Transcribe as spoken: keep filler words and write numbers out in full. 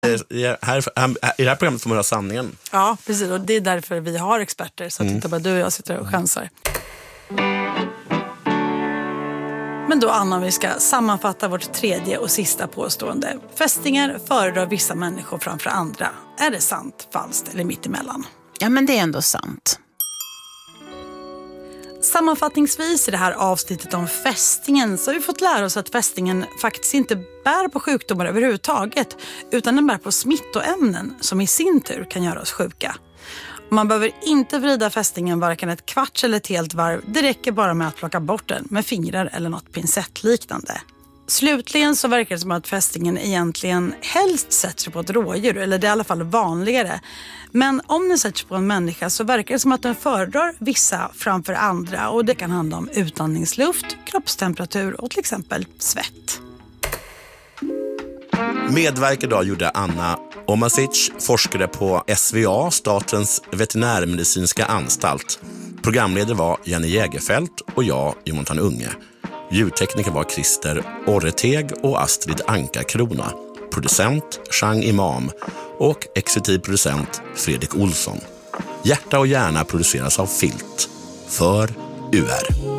I, här, I det här programmet får man höra sanningen. Ja, precis. Och det är därför vi har experter. Så att mm. inte bara du och jag sitter och chansar. Men då, Anna, vi ska sammanfatta vårt tredje och sista påstående. Fästingar föredrar vissa människor framför andra. Är det sant, falskt eller mittemellan? Ja, men det är ändå sant. Sammanfattningsvis i det här avsnittet om fästingen så har vi fått lära oss att fästingen faktiskt inte bär på sjukdomar överhuvudtaget, utan den bär på smittoämnen som i sin tur kan göra oss sjuka. Man behöver inte vrida fästingen varken ett kvarts eller ett helt varv. Det räcker bara med att plocka bort den med fingrar eller något pincettliknande. Slutligen så verkar det som att fästingen egentligen helst sätter sig på ett rådjur, eller det är i alla fall vanligare. Men om den sätter sig på en människa så verkar det som att den föredrar vissa framför andra, och det kan handla om utandningsluft, kroppstemperatur och till exempel svett. Medverkar idag gjorde Anna Omasic, forskare på S V A, Statens veterinärmedicinska anstalt. Programledare var Jenny Jägerfält och jag, Jonathan Unge. Ljudtekniker var Christer Orreteg och Astrid Ankarkrona. Producent Chang Imam och exekutiv producent Fredrik Olsson. Hjärta och hjärna produceras av Filt för U R.